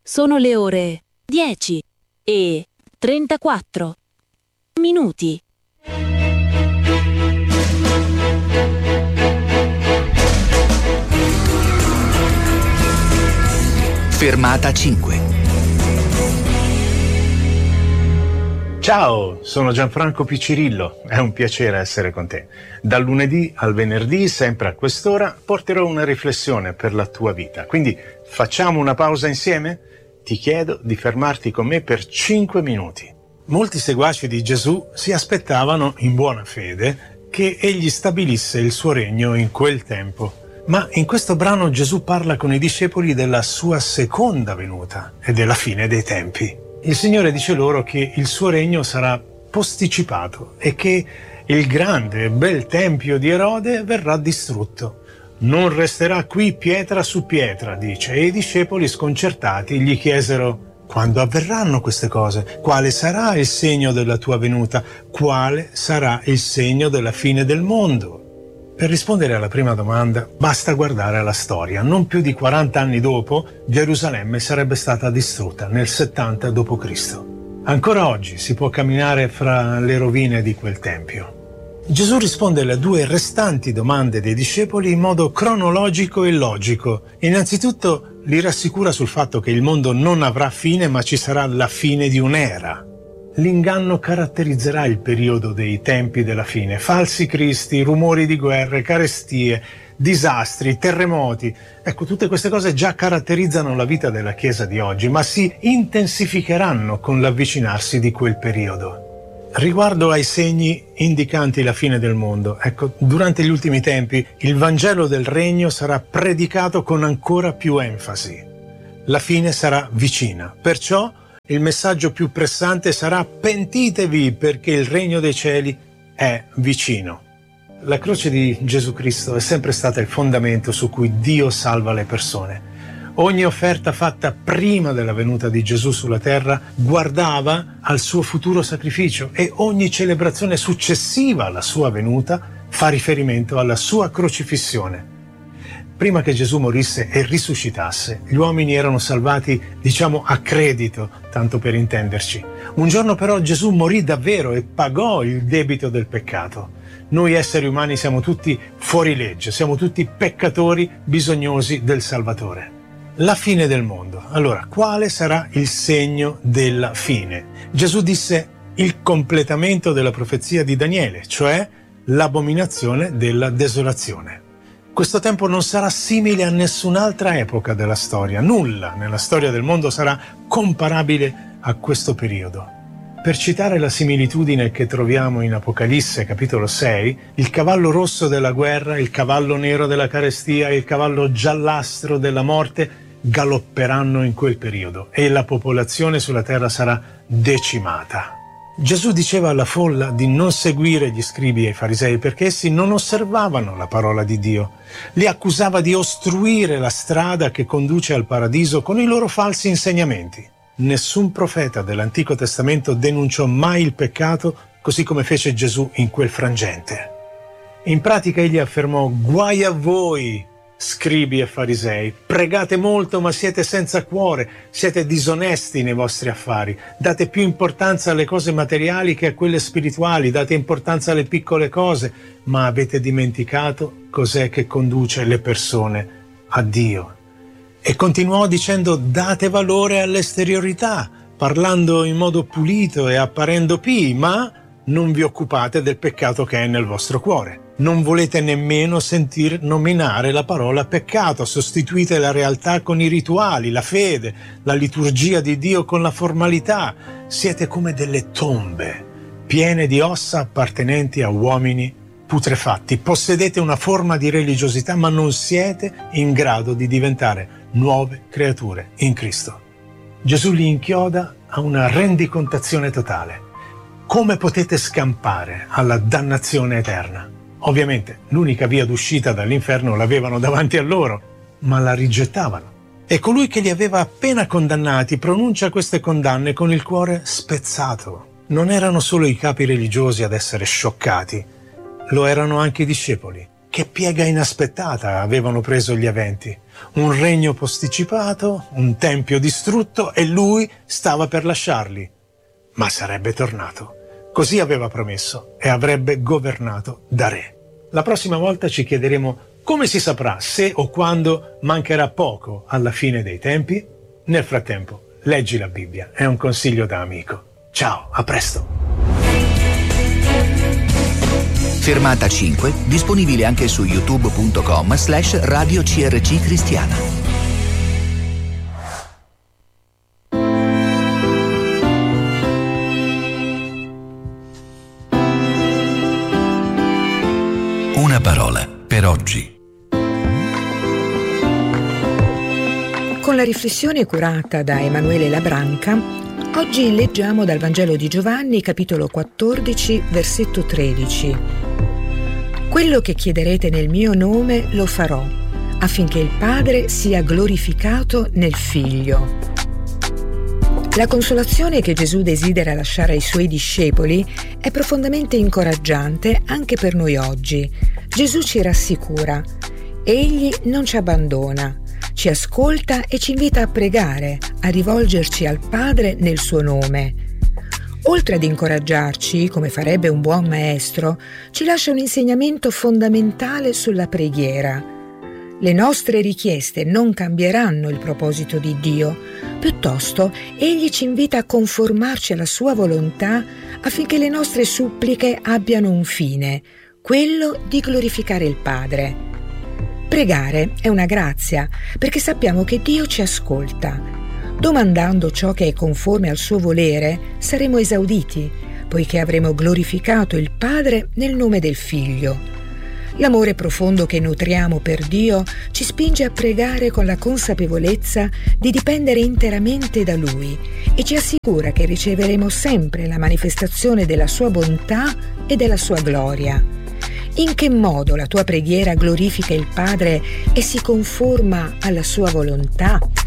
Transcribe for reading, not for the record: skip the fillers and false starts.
Sono le ore 10:34. Fermata 5. Ciao, sono Gianfranco Piccirillo, è un piacere essere con te. Dal lunedì al venerdì, sempre a quest'ora, porterò una riflessione per la tua vita. Quindi facciamo una pausa insieme? Ti chiedo di fermarti con me per 5 minuti. Molti seguaci di Gesù si aspettavano, in buona fede, che egli stabilisse il suo regno in quel tempo. Ma in questo brano Gesù parla con i discepoli della sua seconda venuta e della fine dei tempi. Il Signore dice loro che il suo regno sarà posticipato e che il grande e bel tempio di Erode verrà distrutto. Non resterà qui pietra su pietra, dice, e i discepoli sconcertati gli chiesero: quando avverranno queste cose? Quale sarà il segno della tua venuta? Quale sarà il segno della fine del mondo? Per rispondere alla prima domanda, basta guardare alla storia. Non più di 40 anni dopo, Gerusalemme sarebbe stata distrutta nel 70 d.C. Ancora oggi si può camminare fra le rovine di quel tempio. Gesù risponde alle due restanti domande dei discepoli in modo cronologico e logico. Innanzitutto li rassicura sul fatto che il mondo non avrà fine, ma ci sarà la fine di un'era. L'inganno caratterizzerà il periodo dei tempi della fine. Falsi cristi, rumori di guerre, carestie, disastri, terremoti. Ecco, tutte queste cose già caratterizzano la vita della Chiesa di oggi, ma si intensificheranno con l'avvicinarsi di quel periodo. Riguardo ai segni indicanti la fine del mondo, ecco, durante gli ultimi tempi il Vangelo del Regno sarà predicato con ancora più enfasi. La fine sarà vicina, perciò il messaggio più pressante sarà: pentitevi perché il regno dei cieli è vicino. La croce di Gesù Cristo è sempre stata il fondamento su cui Dio salva le persone. Ogni offerta fatta prima della venuta di Gesù sulla terra guardava al suo futuro sacrificio e ogni celebrazione successiva alla sua venuta fa riferimento alla sua crocifissione. Prima che Gesù morisse e risuscitasse, gli uomini erano salvati, a credito, tanto per intenderci. Un giorno però Gesù morì davvero e pagò il debito del peccato. Noi esseri umani siamo tutti fuori legge, siamo tutti peccatori bisognosi del Salvatore. La fine del mondo. Allora, quale sarà il segno della fine? Gesù disse il completamento della profezia di Daniele, cioè l'abominazione della desolazione. Questo tempo non sarà simile a nessun'altra epoca della storia. Nulla nella storia del mondo sarà comparabile a questo periodo. Per citare la similitudine che troviamo in Apocalisse, capitolo 6, il cavallo rosso della guerra, il cavallo nero della carestia e il cavallo giallastro della morte galopperanno in quel periodo e la popolazione sulla terra sarà decimata. Gesù diceva alla folla di non seguire gli scribi e i farisei perché essi non osservavano la parola di Dio. Li accusava di ostruire la strada che conduce al paradiso con i loro falsi insegnamenti. Nessun profeta dell'Antico Testamento denunciò mai il peccato così come fece Gesù in quel frangente. In pratica egli affermò: guai a voi, scribi e farisei, pregate molto ma siete senza cuore, siete disonesti nei vostri affari, date più importanza alle cose materiali che a quelle spirituali, date importanza alle piccole cose, ma avete dimenticato cos'è che conduce le persone a Dio. E continuò dicendo: date valore all'esteriorità, parlando in modo pulito e apparendo pii, ma non vi occupate del peccato che è nel vostro cuore. Non volete nemmeno sentir nominare la parola peccato, sostituite la realtà con i rituali, la fede, la liturgia di Dio con la formalità. Siete come delle tombe, piene di ossa appartenenti a uomini putrefatti. Possedete una forma di religiosità, ma non siete in grado di diventare nuove creature in Cristo. Gesù li inchioda a una rendicontazione totale. Come potete scampare alla dannazione eterna? Ovviamente l'unica via d'uscita dall'inferno l'avevano davanti a loro, ma la rigettavano. E colui che li aveva appena condannati pronuncia queste condanne con il cuore spezzato. Non erano solo i capi religiosi ad essere scioccati, lo erano anche i discepoli, Che piega inaspettata avevano preso gli eventi. Un regno posticipato, un tempio distrutto e lui stava per lasciarli. Ma sarebbe tornato. Così aveva promesso e avrebbe governato da re. La prossima volta ci chiederemo come si saprà se o quando mancherà poco alla fine dei tempi. Nel frattempo, leggi la Bibbia, è un consiglio da amico. Ciao, a presto! Fermata 5, disponibile anche su youtube.com/Radio CRC Cristiana. Una parola per oggi. Con la riflessione curata da Emanuele Labranca, oggi leggiamo dal Vangelo di Giovanni, capitolo 14, versetto 13. Quello che chiederete nel mio nome lo farò, affinché il Padre sia glorificato nel Figlio. La consolazione che Gesù desidera lasciare ai suoi discepoli è profondamente incoraggiante anche per noi oggi. Gesù ci rassicura. Egli non ci abbandona, ci ascolta e ci invita a pregare, a rivolgerci al Padre nel suo nome. Oltre ad incoraggiarci, come farebbe un buon maestro, ci lascia un insegnamento fondamentale sulla preghiera. Le nostre richieste non cambieranno il proposito di Dio, piuttosto egli ci invita a conformarci alla sua volontà affinché le nostre suppliche abbiano un fine, quello di glorificare il Padre. Pregare è una grazia, perché sappiamo che Dio ci ascolta. Domandando ciò che è conforme al suo volere, saremo esauditi, poiché avremo glorificato il Padre nel nome del Figlio. L'amore profondo che nutriamo per Dio ci spinge a pregare con la consapevolezza di dipendere interamente da Lui e ci assicura che riceveremo sempre la manifestazione della sua bontà e della sua gloria. In che modo la tua preghiera glorifica il Padre e si conforma alla sua volontà?